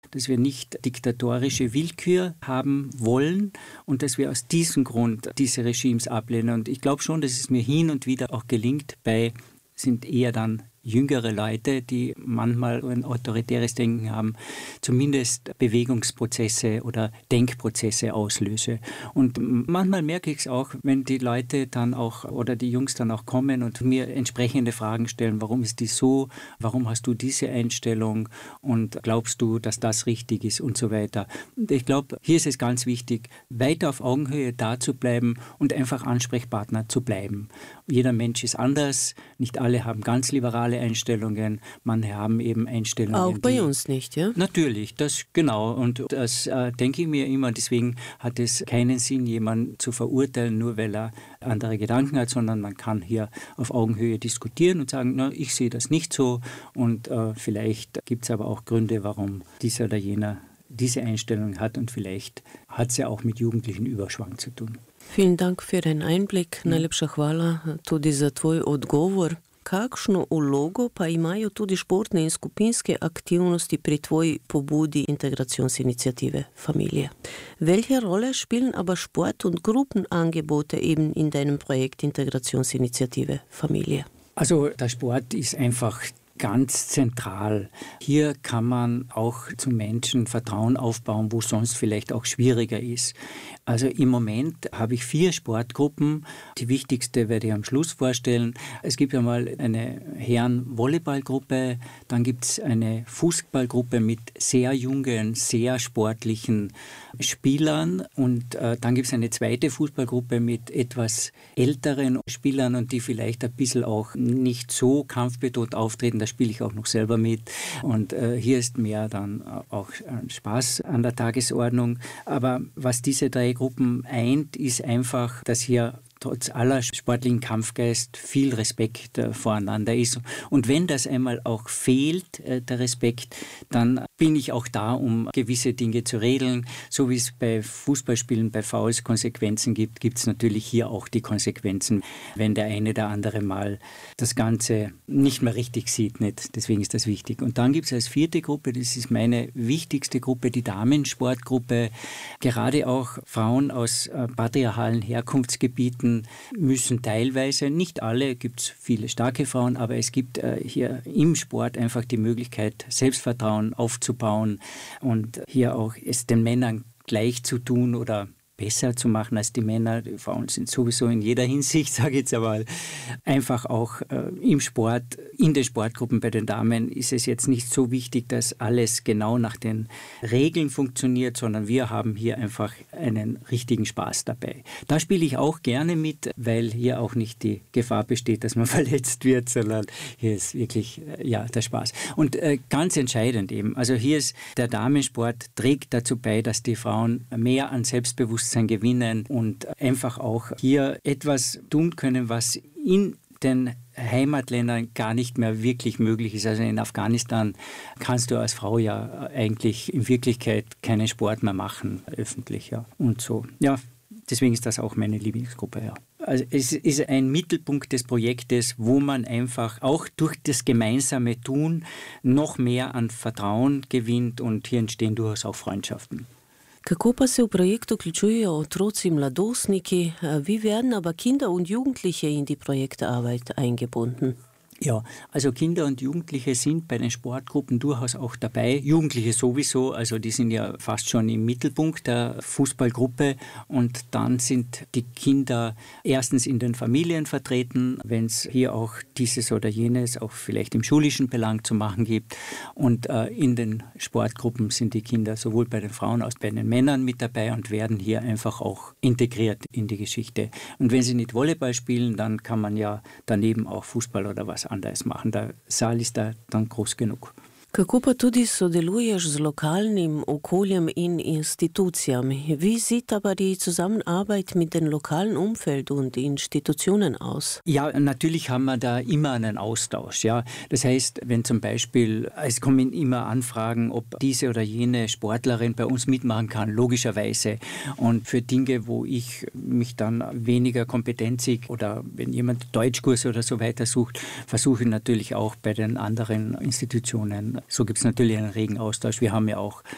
dass wir nicht diktatorische Willkür haben wollen und dass wir aus diesem Grund diese Regimes ablehnen. Und ich glaube schon, dass es mir hin und wieder auch gelingt, sind eher dann jüngere Leute, die manchmal ein autoritäres Denken haben, zumindest Bewegungsprozesse oder Denkprozesse auslöse. Und manchmal merke ich es auch, wenn die Leute dann auch oder die Jungs dann auch kommen und mir entsprechende Fragen stellen, warum ist dies so, warum hast du diese Einstellung und glaubst du, dass das richtig ist und so weiter. Und ich glaube, hier ist es ganz wichtig, weiter auf Augenhöhe da zu bleiben und einfach Ansprechpartner zu bleiben. Jeder Mensch ist anders, nicht alle haben ganz liberale Einstellungen, manche haben eben Einstellungen. Auch bei uns nicht, ja? Natürlich, das genau. Und das denke ich mir immer. Deswegen hat es keinen Sinn, jemanden zu verurteilen, nur weil er andere Gedanken hat, sondern man kann hier auf Augenhöhe diskutieren und sagen, na, ich sehe das nicht so. Und vielleicht gibt es aber auch Gründe, warum dieser oder jener diese Einstellung hat. Und vielleicht hat es ja auch mit jugendlichen Überschwang zu tun. Vielen Dank für den Einblick. Najlepša hvala tudi za tvoj odgovor. Kakšno vlogo pa imajo tudi športne in skupinske aktivnosti pri tvoji pobudi Integrationsinitiative Familie? Welche Rolle spielen aber Sport- und Gruppenangebote eben in deinem Projekt Integrationsinitiative Familie? Also der Sport ist einfach ganz zentral. Hier kann man auch zu Menschen Vertrauen aufbauen, wo sonst vielleicht auch schwieriger ist. Also im Moment habe ich 4 Sportgruppen. Die wichtigste werde ich am Schluss vorstellen. Es gibt ja mal eine Herren-Volleyballgruppe, dann gibt es eine Fußballgruppe mit sehr jungen, sehr sportlichen Spielern und dann gibt es eine zweite Fußballgruppe mit etwas älteren Spielern und die vielleicht ein bisschen auch nicht so kampfbetont auftreten. Da spiele ich auch noch selber mit und hier ist mehr dann auch Spaß an der Tagesordnung. Aber was diese 3 Gruppen eint, ist einfach, dass hier trotz aller sportlichen Kampfgeist viel Respekt voreinander ist. Und wenn das einmal auch fehlt, der Respekt, dann bin ich auch da, um gewisse Dinge zu regeln. So wie es bei Fußballspielen bei Fouls Konsequenzen gibt, gibt es natürlich hier auch die Konsequenzen, wenn der eine oder andere mal das Ganze nicht mehr richtig sieht. Nicht? Deswegen ist das wichtig. Und dann gibt es als 4. Gruppe, das ist meine wichtigste Gruppe, die Damensportgruppe. Gerade auch Frauen aus patriarchalen Herkunftsgebieten müssen teilweise, nicht alle, gibt es viele starke Frauen, aber es gibt hier im Sport einfach die Möglichkeit, Selbstvertrauen aufzubauen und hier auch es den Männern gleich zu tun oder besser zu machen als die Männer. Die Frauen sind sowieso in jeder Hinsicht, sage ich jetzt aber, einfach auch im Sport, in den Sportgruppen bei den Damen ist es jetzt nicht so wichtig, dass alles genau nach den Regeln funktioniert, sondern wir haben hier einfach einen richtigen Spaß dabei. Da spiele ich auch gerne mit, weil hier auch nicht die Gefahr besteht, dass man verletzt wird, sondern hier ist wirklich der Spaß. Und ganz entscheidend eben, also hier ist der Damensport trägt dazu bei, dass die Frauen mehr an Selbstbewusstsein gewinnen und einfach auch hier etwas tun können, was in den Heimatländern gar nicht mehr wirklich möglich ist. Also in Afghanistan kannst du als Frau ja eigentlich in Wirklichkeit keinen Sport mehr machen, öffentlich. Ja. Und so. Ja, deswegen ist das auch meine Lieblingsgruppe. Ja. Also es ist ein Mittelpunkt des Projektes, wo man einfach auch durch das gemeinsame Tun noch mehr an Vertrauen gewinnt und hier entstehen durchaus auch Freundschaften. Kako pa se v projekt vključujejo otroci, mladostniki? Wie werden aber Kinder und Jugendliche in die Projektarbeit eingebunden? Ja, also Kinder und Jugendliche sind bei den Sportgruppen durchaus auch dabei. Jugendliche sowieso, also die sind ja fast schon im Mittelpunkt der Fußballgruppe. Und dann sind die Kinder erstens in den Familien vertreten, wenn es hier auch dieses oder jenes auch vielleicht im schulischen Belang zu machen gibt. Und in den Sportgruppen sind die Kinder sowohl bei den Frauen als auch bei den Männern mit dabei und werden hier einfach auch integriert in die Geschichte. Und wenn sie nicht Volleyball spielen, dann kann man ja daneben auch Fußball oder was anderes machen. Der Saal ist da dann groß genug. Kako pa tudi sodeluješ z lokalnim okoljem in institucijami? Wie sieht aber die Zusammenarbeit mit dem lokalen Umfeld und Institutionen aus? Ja, natürlich haben wir da immer einen Austausch. Ja. Das heißt, wenn zum Beispiel, es kommen immer Anfragen, ob diese oder jene Sportlerin bei uns mitmachen kann, logischerweise. Und für Dinge, wo ich mich dann weniger kompetenzig oder wenn jemand Deutschkurse oder so weiter sucht, versuche ich natürlich auch bei den anderen Institutionen. So gibt es natürlich einen regen Austausch. Wir haben ja auch